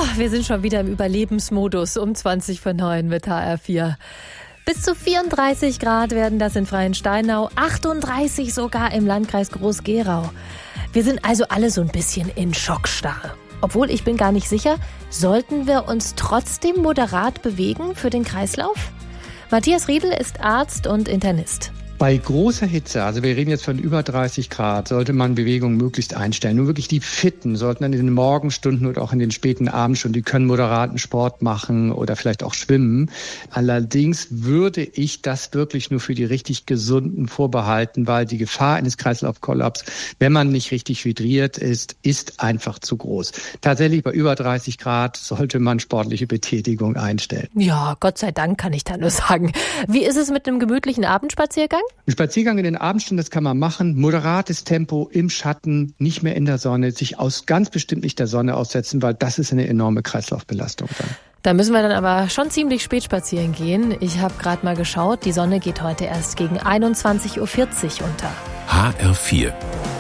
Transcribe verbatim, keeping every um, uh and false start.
wir sind schon wieder im Überlebensmodus um zwanzig vor neun mit H R vier. Bis zu vierunddreißig Grad werden das in Freiensteinau, achtunddreißig sogar im Landkreis Groß-Gerau. Wir sind also alle so ein bisschen in Schockstarre. Obwohl, ich bin gar nicht sicher, sollten wir uns trotzdem moderat bewegen für den Kreislauf? Matthias Riedel ist Arzt und Internist. Bei großer Hitze, also wir reden jetzt von über dreißig Grad, sollte man Bewegung möglichst einstellen. Nur wirklich die Fitten sollten dann in den Morgenstunden oder auch in den späten Abendstunden, die können moderaten Sport machen oder vielleicht auch schwimmen. Allerdings würde ich das wirklich nur für die richtig Gesunden vorbehalten, weil die Gefahr eines Kreislaufkollaps, wenn man nicht richtig hydriert ist, ist einfach zu groß. Tatsächlich bei über dreißig Grad sollte man sportliche Betätigung einstellen. Ja, Gott sei Dank kann ich da nur sagen. Wie ist es mit einem gemütlichen Abendspaziergang? Ein Spaziergang in den Abendstunden, das kann man machen. Moderates Tempo im Schatten, nicht mehr in der Sonne, sich aus ganz bestimmt nicht der Sonne aussetzen, weil das ist eine enorme Kreislaufbelastung dann. Da müssen wir dann aber schon ziemlich spät spazieren gehen. Ich habe gerade mal geschaut, die Sonne geht heute erst gegen einundzwanzig Uhr vierzig unter. H R vier